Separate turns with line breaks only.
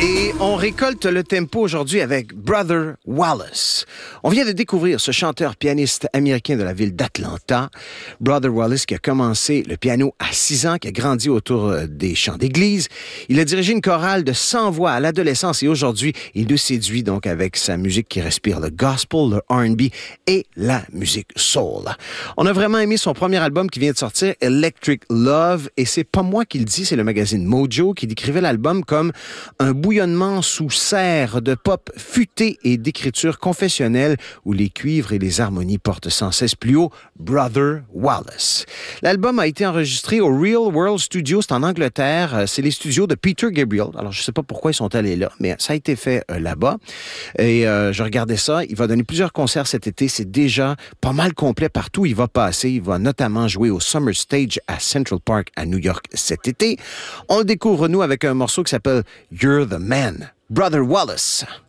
Et on récolte le tempo aujourd'hui avec Brother Wallace. On vient de découvrir ce chanteur-pianiste américain de la ville d'Atlanta. Brother Wallace qui a commencé le piano à 6 ans, qui a grandi autour des chants d'église. Il a dirigé une chorale de 100 voix à l'adolescence et aujourd'hui, il nous séduit donc avec sa musique qui respire le gospel, le R&B et la musique soul. On a vraiment aimé son premier album qui vient de sortir, Electric Love, et c'est pas moi qui le dis, c'est le magazine Mojo qui décrivait l'album comme un bouillonnement sous serre de pop futé et d'écriture confessionnelle où les cuivres et les harmonies portent sans cesse plus haut Brother Wallace. L'album a été enregistré au Real World Studios, c'est en Angleterre. C'est les studios de Peter Gabriel. Alors, je sais pas pourquoi ils sont allés là, mais ça a été fait là-bas. Et je regardais ça. Il va donner plusieurs concerts cet été. C'est déjà pas mal complet partout où il va passer. Il va notamment jouer au Summer Stage à Central Park à New York cet été. On le découvre, nous, avec un morceau qui s'appelle You're the Man. Brother Wallace.